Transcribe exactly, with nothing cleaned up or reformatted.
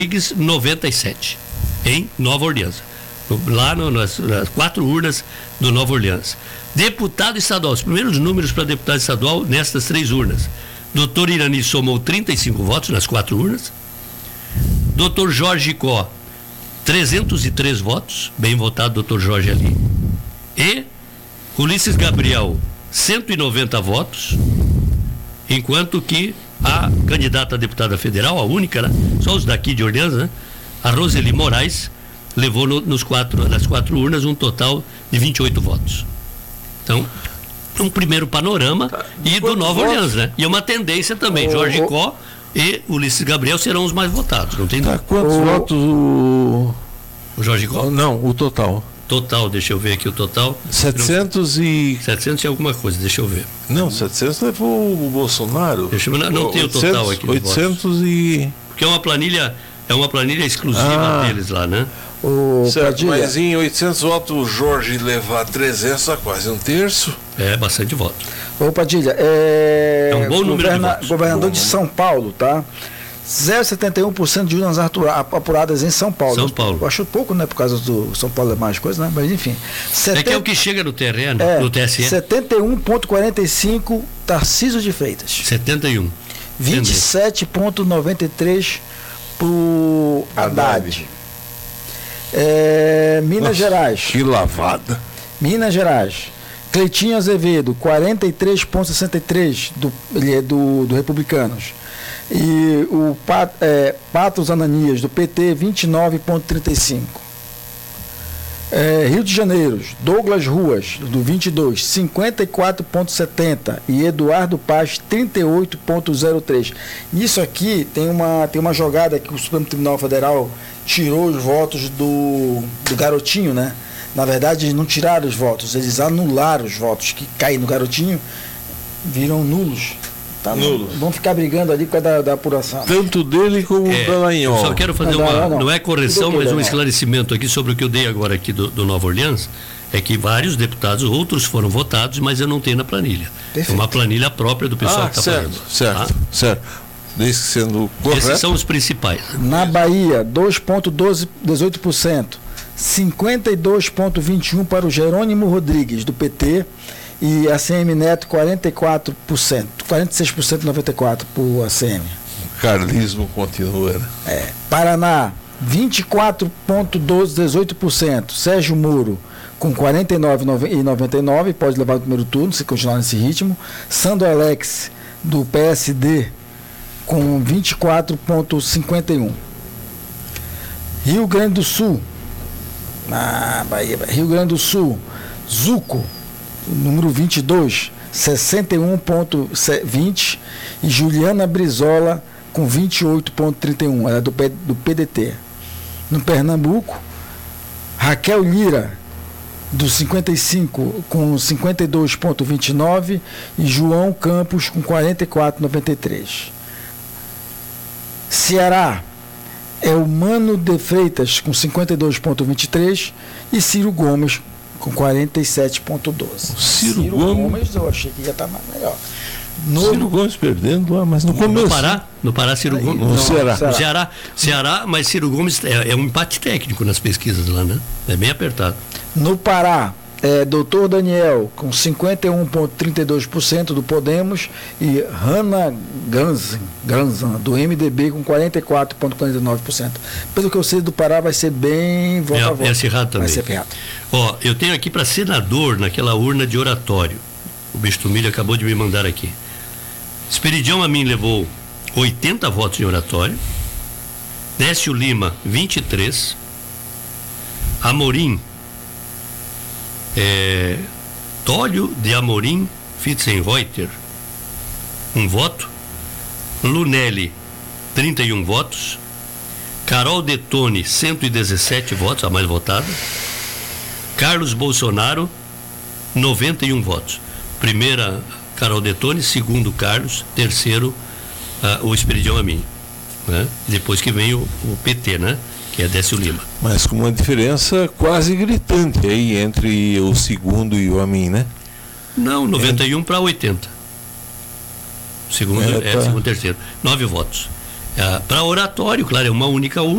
noventa e sete, em Nova Orleans. Lá no, nas, nas quatro urnas do Nova Orleans. Deputado estadual, os primeiros números para deputado estadual nestas três urnas. Doutor Irani somou trinta e cinco votos nas quatro urnas. Doutor Jorge Có, trezentos e três votos, bem votado, doutor Jorge ali. E Ulisses Gabriel, cento e noventa votos, enquanto que a candidata a deputada federal, a única, né? Só os daqui de Orleans, né? A Roseli Moraes, levou no, nos quatro, nas quatro urnas um total de vinte e oito votos. Então, um primeiro panorama tá. E do Nova votos? Orleans, né? E uma tendência também, oh, Jorge oh. Có e Ulisses Gabriel serão os mais votados, não tem tá, dúvida. Quantos oh. votos o... o Jorge Có? Não, o total. Total, deixa eu ver aqui o total. setecentos e... setecentos e alguma coisa, deixa eu ver. Não, setecentos levou o Bolsonaro. Deixa eu ver, não, não tem o total aqui. oitocentos e... Porque é uma planilha, é uma planilha exclusiva ah. deles lá, né? O certo, mas em oitocentos votos o Jorge levar trezentos a quase um terço. É bastante voto. Ô Padilha, é, é um bom número governa, de votos. Governador bom. de São Paulo, tá? zero vírgula setenta e um por cento de urnas apuradas em São Paulo. São Paulo. Eu acho pouco, né? Por causa do São Paulo é mais coisa, né? Mas enfim. setenta... É que é o que chega no terreno, é, no T S E. setenta e um vírgula quarenta e cinco Tarcísio de Freitas. setenta e um. vinte e sete vírgula noventa e três pro Haddad. É, Minas Nossa, Gerais. Que lavada. Minas Gerais. Cleitinho Azevedo, quarenta e três vírgula sessenta e três do, ele é do, do Republicanos. E o Pat, é, Patos Ananias, do P T, vinte e nove vírgula trinta e cinco. É, Rio de Janeiro, Douglas Ruas, do vinte e dois, cinquenta e quatro vírgula setenta. E Eduardo Paz, trinta e oito vírgula zero três. Nisso aqui tem uma, tem uma jogada que o Supremo Tribunal Federal tirou os votos do, do Garotinho, né? Na verdade, eles não tiraram os votos, eles anularam os votos que caem no Garotinho, viram nulos. Tá, nulos. Vão ficar brigando ali por causa da, da apuração. Tanto dele como é, o Dallagnol. Só quero fazer não, uma, não, não. não é correção, que, mas um não. esclarecimento aqui sobre o que eu dei agora aqui do, do Nova Orleans, é que vários deputados, outros foram votados, mas eu não tenho na planilha. Perfeito. É uma planilha própria do pessoal ah, que está certo, fazendo. certo, tá? certo. Desde sendo correto. Esses são os principais. Na Bahia, dois vírgula dezoito por cento. cinquenta e dois vírgula vinte e um por cento para o Jerônimo Rodrigues, do P T, e a C M Neto, quarenta e quatro por cento. quarenta e seis por cento, noventa e quatro por cento para o A C M. O carlismo continua, né? É. Paraná, vinte e quatro vírgula dezoito por cento. Sérgio Moro, com quarenta e nove vírgula noventa e nove por cento, pode levar o primeiro turno, se continuar nesse ritmo. Sandro Alex, do P S D, com vinte e quatro vírgula cinquenta e um por cento. Rio Grande do Sul, na Bahia, Rio Grande do Sul, Zuco, número vinte e dois, sessenta e um vírgula vinte, e Juliana Brizola com vinte e oito vírgula trinta e um, ela é do, P, do P D T. No Pernambuco, Raquel Lira, do cinquenta e cinco, com cinquenta e dois vírgula vinte e nove, e João Campos com quarenta e quatro vírgula noventa e três. Ceará, é o Mano de Freitas com cinquenta e dois vírgula vinte e três e Ciro Gomes com quarenta e sete vírgula doze. Ciro, Ciro Gomes, Gomes eu achei que ia estar mais melhor. No, Ciro Gomes perdendo lá, mas no começo. No Pará, no Pará Ciro Gomes. No Ceará. No Ceará, Ceará, mas Ciro Gomes é, é um empate técnico nas pesquisas lá, né? É bem apertado. No Pará, é, doutor Daniel com cinquenta e um vírgula trinta e dois por cento do Podemos e Hanna Ganzan, Ganzan do M D B com quarenta e quatro vírgula quarenta e nove por cento. Pelo que eu sei do Pará vai ser bem voto é, a voto. É acirrado também. Vai ser acirrado. Ó, eu tenho aqui para senador naquela urna de oratório. O Bicho Milho acabou de me mandar aqui. Esperidião Amin levou oitenta votos em oratório. Décio Lima, vinte e três. Amorim, é, Tólio de Amorim Fitzenreuter, um voto. Lunelli, trinta e um votos. Carol Detone, cento e dezessete votos, a mais votada. Carlos Bolsonaro, noventa e um votos. Primeira, Carol Detone, segundo, Carlos, terceiro, uh, o Esperidião Amin, né? Depois que vem o, o P T, né? Que é Décio Lima. Mas com uma diferença quase gritante aí entre o segundo e o Amin, né? Não, noventa e um é. para oitenta. Segundo, é, é, tá. segundo, terceiro. Nove votos. Uh, para oratório, claro, é uma única urna.